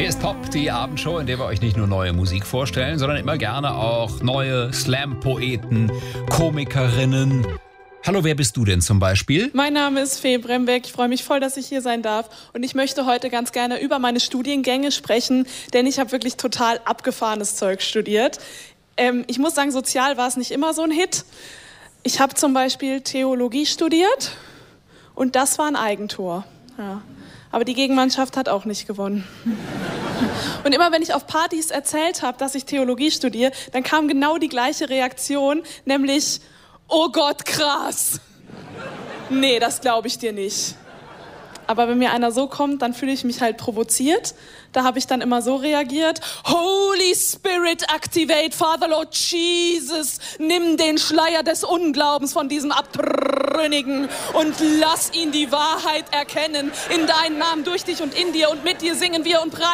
Hier ist Pop, die Abendshow, in der wir euch nicht nur neue Musik vorstellen, sondern immer gerne auch neue Slam-Poeten, Komikerinnen. Hallo, wer bist du denn zum Beispiel? Mein Name ist Fee Brembeck. Ich freue mich voll, dass ich hier sein darf. Und ich möchte heute ganz gerne über meine Studiengänge sprechen, denn ich habe wirklich total abgefahrenes Zeug studiert. Ich muss sagen, sozial war es nicht immer so ein Hit. Ich habe zum Beispiel Theologie studiert und das war ein Eigentor. Ja. Aber die Gegenmannschaft hat auch nicht gewonnen. Und immer wenn ich auf Partys erzählt habe, dass ich Theologie studiere, dann kam genau die gleiche Reaktion, nämlich: Oh Gott, krass. Nee, das glaube ich dir nicht. Aber wenn mir einer so kommt, dann fühle ich mich halt provoziert. Da habe ich dann immer so reagiert: Holy Spirit, activate, Father Lord Jesus, nimm den Schleier des Unglaubens von diesem Abtrünnigen und lass ihn die Wahrheit erkennen. In deinem Namen, durch dich und in dir und mit dir singen wir und preisen.